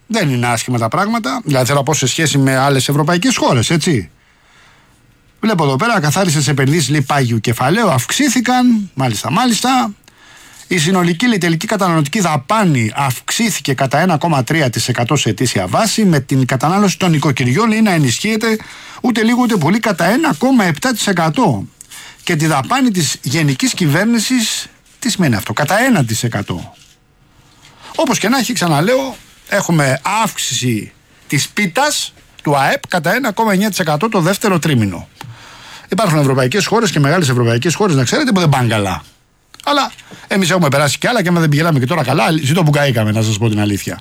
Δεν είναι άσχημα τα πράγματα. Δηλαδή θέλω να πω σε σχέση με άλλες ευρωπαϊκές χώρες, έτσι. Βλέπω εδώ πέρα, καθάρισες επενδύσεις λέει πάγιου κεφαλαίου αυξήθηκαν, μάλιστα. Η συνολική τελική καταναλωτική δαπάνη αυξήθηκε κατά 1,3% σε ετήσια βάση, με την κατανάλωση των νοικοκυριών λέει να ενισχύεται ούτε λίγο ούτε πολύ κατά 1,7%. Και τη δαπάνη της γενικής κυβέρνησης, τι σημαίνει αυτό, κατά 1%. Όπως και να έχει, ξαναλέω, έχουμε αύξηση της πίτας του ΑΕΠ κατά 1,9% το δεύτερο τρίμηνο. Υπάρχουν ευρωπαϊκές χώρες και μεγάλες ευρωπαϊκές χώρες, να ξέρετε, που δεν πάνε καλά. Αλλά εμείς έχουμε περάσει κι άλλα και άμα δεν πηγαίναμε και τώρα καλά, ζήτω που καήκαμε, να σας πω την αλήθεια.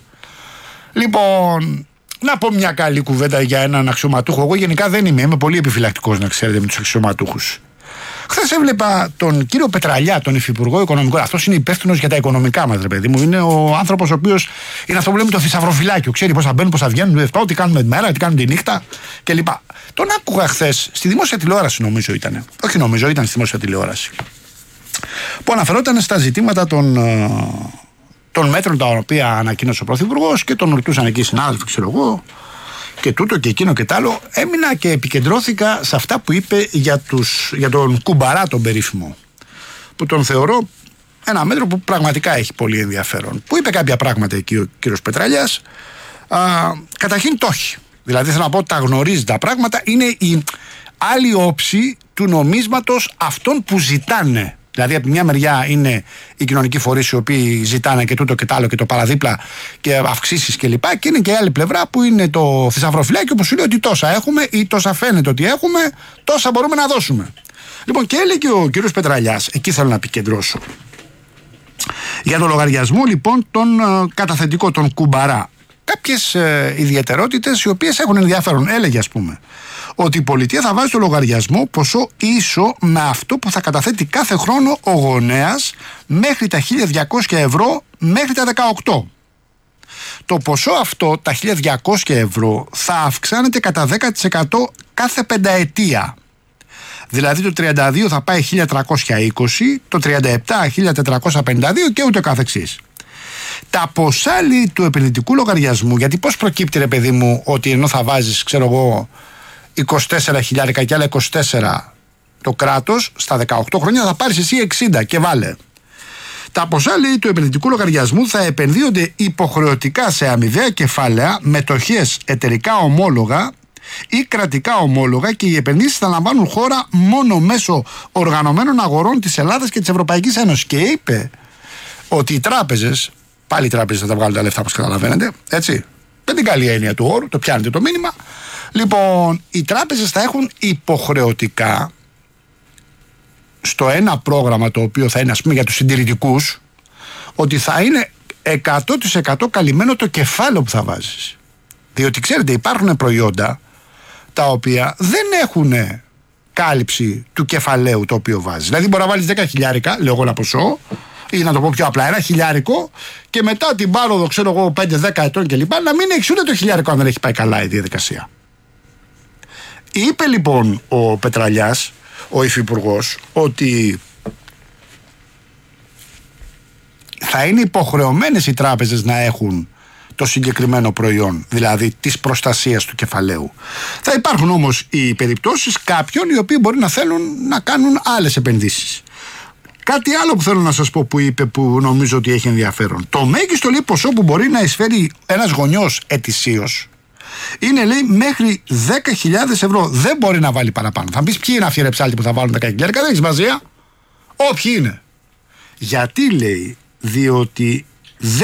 Λοιπόν, να πω μια καλή κουβέντα για έναν αξιωματούχο. Εγώ γενικά δεν είμαι πολύ επιφυλακτικός, να ξέρετε, με τους αξιωματούχους. Χθες έβλεπα τον κύριο Πετραλιά, τον υφυπουργό οικονομικών. Αυτός είναι υπεύθυνος για τα οικονομικά μας, ρε παιδί μου. Είναι ο άνθρωπος ο οποίος είναι αυτό που λέμε το θησαυροφυλάκιο. Ξέρει πώς θα μπαίνουν, πώς θα βγαίνουν, τι κάνουμε τη μέρα, τι κάνουν τη νύχτα κλπ. Τον άκουγα χθες στη δημόσια τηλεόραση, νομίζω ήταν. Όχι, νομίζω, ήταν στη δημόσια τηλεόραση. Που αναφερόταν στα ζητήματα των μέτρων τα οποία ανακοίνωσε ο Πρωθυπουργός και τον ρωτούσαν εκεί οι συνάδελφοι, ξέρω εγώ, και τούτο και εκείνο και τ' άλλο. Έμεινα και επικεντρώθηκα σε αυτά που είπε για τον Κουμπαρά τον περίφημο, που τον θεωρώ ένα μέτρο που πραγματικά έχει πολύ ενδιαφέρον. Που είπε κάποια πράγματα εκεί ο κύριος Πετραλιάς. Καταρχήν το έχει. Δηλαδή θέλω να πω ότι τα γνωρίζει τα πράγματα. Είναι η άλλη όψη του νομίσματος αυτών που ζητάνε. Δηλαδή, από τη μια μεριά είναι οι κοινωνικοί φορείς οι οποίοι ζητάνε και τούτο και τ' άλλο και το παραδίπλα και αυξήσεις κλπ. Και είναι και η άλλη πλευρά που είναι το θησαυροφυλάκιο που σου λέει ότι τόσα έχουμε ή τόσα φαίνεται ότι έχουμε, τόσα μπορούμε να δώσουμε. Λοιπόν, και έλεγε ο κύριος Πετραλιάς, εκεί θέλω να επικεντρώσω. Για το λογαριασμό λοιπόν τον καταθετικό, τον Κουμπαρά. Κάποιες ιδιαιτερότητες οι οποίες έχουν ενδιαφέρον. Έλεγε, ας πούμε, ότι η πολιτεία θα βάζει στο λογαριασμό ποσό ίσο με αυτό που θα καταθέτει κάθε χρόνο ο γονέας μέχρι τα 1.200 ευρώ μέχρι τα 18. Το ποσό αυτό, τα 1.200 ευρώ, θα αυξάνεται κατά 10% κάθε πενταετία. Δηλαδή το 32 θα πάει 1.320, το 37 1.452 και ούτω καθεξής. Τα ποσά λέει του επενδυτικού λογαριασμού, γιατί πώς προκύπτει, ρε παιδί μου, ότι ενώ θα βάζεις, ξέρω εγώ, 24.000 και άλλα 24 το κράτος, στα 18 χρόνια θα πάρεις εσύ 60 και βάλε. Τα ποσά λέει του επενδυτικού λογαριασμού θα επενδύονται υποχρεωτικά σε αμοιβαία κεφάλαια, μετοχές, εταιρικά ομόλογα ή κρατικά ομόλογα και οι επενδύσεις θα λαμβάνουν χώρα μόνο μέσω οργανωμένων αγορών της Ελλάδας και της Ευρωπαϊκής Ένωσης. Και είπε ότι οι τράπεζες, πάλι οι τράπεζες θα τα βγάλουν τα λεφτά, όπως καταλαβαίνετε, έτσι, με την καλή έννοια του όρου, το πιάνετε το μήνυμα. Λοιπόν, οι τράπεζες θα έχουν υποχρεωτικά στο ένα πρόγραμμα το οποίο θα είναι, ας πούμε, για τους συντηρητικούς, ότι θα είναι 100% καλυμμένο το κεφάλαιο που θα βάζεις. Διότι ξέρετε, υπάρχουν προϊόντα τα οποία δεν έχουν κάλυψη του κεφαλαίου το οποίο βάζεις. Δηλαδή μπορεί να βάλεις 10.000, λέω εγώ ένα ποσό, ή να το πω πιο απλά, 1.000 και μετά την πάροδο, ξέρω εγώ, 5-10 ετών κλπ. Να μην έχεις ούτε το 1.000 αν δεν έχει πάει καλά η διαδικασία. Είπε λοιπόν ο Πετραλιάς, ο υφυπουργός, ότι θα είναι υποχρεωμένες οι τράπεζες να έχουν το συγκεκριμένο προϊόν, δηλαδή της προστασίας του κεφαλαίου. Θα υπάρχουν όμως οι περιπτώσεις κάποιων οι οποίοι μπορεί να θέλουν να κάνουν άλλες επενδύσεις. Κάτι άλλο που θέλω να σας πω που είπε, που νομίζω ότι έχει ενδιαφέρον. Το μέγιστο λέει ποσό που μπορεί να εισφέρει ένας γονιός ετησίως είναι, λέει, μέχρι 10.000 ευρώ. Δεν μπορεί να βάλει παραπάνω. Θα πεις ποιοι είναι αυτοί οι ρεψάλτοι που θα βάλουν 10.000, δεν έχεις μαζία. Όποιοι είναι. Γιατί, λέει, διότι δεν